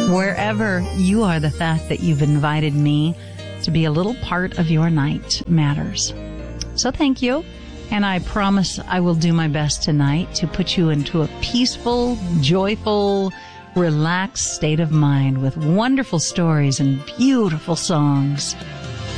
Wherever you are, the fact that you've invited me to be a little part of your night matters. So thank you. And I promise I will do my best tonight to put you into a peaceful, joyful, relaxed state of mind with wonderful stories and beautiful songs.